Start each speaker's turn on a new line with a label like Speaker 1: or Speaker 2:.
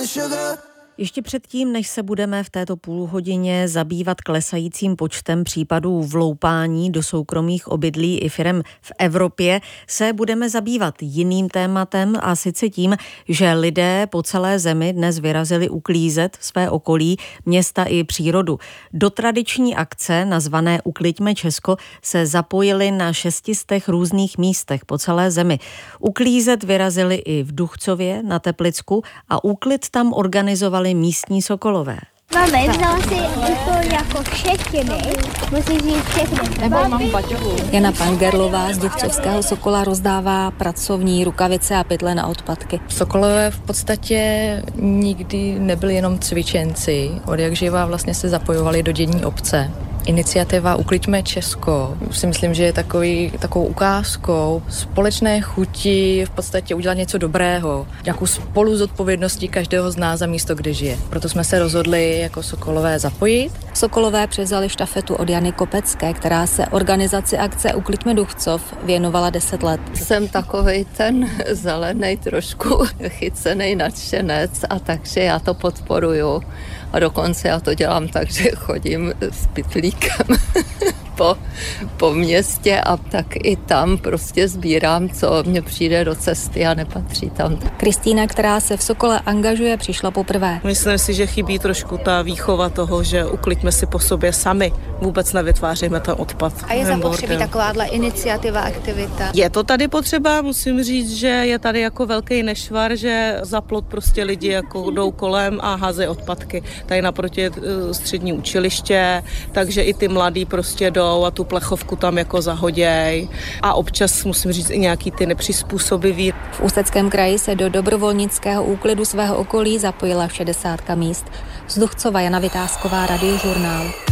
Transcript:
Speaker 1: Ještě předtím, než se budeme v této půlhodině zabývat klesajícím počtem případů vloupání do soukromých obydlí i firem v Evropě, se budeme zabývat jiným tématem, a sice tím, že lidé po celé zemi dnes vyrazili uklízet své okolí, města i přírodu. Do tradiční akce nazvané Ukliďme Česko se zapojili na 600 různých místech po celé zemi. Uklízet vyrazili i v Duchcově na Teplicku a úklid tam organizovali místní sokolové.
Speaker 2: Máme, vzala si to jako kšetiny, musíš říct všechny.
Speaker 3: Nebo mám baťovu.
Speaker 4: Jana Pangerlová z Duchcovského Sokola rozdává pracovní rukavice a pytle na odpadky.
Speaker 3: Sokolové v podstatě nikdy nebyli jenom cvičenci. Od jak živa vlastně se zapojovali do dění obce. Iniciativa Ukliďme Česko si myslím, že je takovou ukázkou společné chuti v podstatě udělat něco dobrého, nějakou spoluzodpovědností každého z nás za místo, kde žije. Proto jsme se rozhodli jako Sokolové zapojit.
Speaker 4: Sokolové převzali štafetu od Jany Kopecké, která se organizaci akce Ukliďme Duchcov věnovala 10 let.
Speaker 5: Jsem takovej ten zelený, trošku chycený nadšenec, a takže já to podporuju. A dokonce já to dělám tak, že chodím s pytlíkem po městě a tak i tam prostě sbírám, co mně přijde do cesty a nepatří tam.
Speaker 4: Kristýna, která se v Sokole angažuje, přišla poprvé.
Speaker 6: Myslím si, že chybí trošku ta výchova toho, že ukliďme si po sobě sami. Vůbec nevytváříme ten odpad.
Speaker 7: A je zapotřebí takováhle iniciativa, aktivita?
Speaker 6: Je to tady potřeba, musím říct, že je tady jako velký nešvar, že za plot prostě lidi jako jdou kolem a házejí odpadky. Tady naproti je střední učiliště, takže i ty mladí prostě jdou a tu plechovku tam jako zahoděj. A občas musím říct i nějaký ty nepřizpůsobiví.
Speaker 4: V Ústeckém kraji se do dobrovolnického úklidu svého okolí zapojila 60 míst. Z Duchcova Jana Vytázková, Radiožurnál.